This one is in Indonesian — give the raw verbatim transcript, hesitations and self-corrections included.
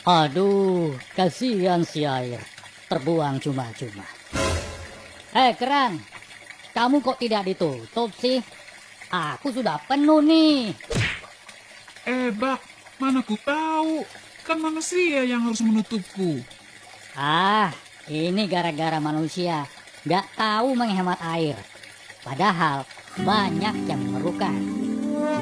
Aduh, kasihan si air. Terbuang cuma-cuma. Eh, Kerang. Kamu kok tidak ditutup sih? Aku sudah penuh nih. Eh, Bak, mana ku tahu. Kan manusia yang harus menutupku. Ah, ini gara-gara manusia nggak tahu menghemat air. Padahal banyak yang memerlukan.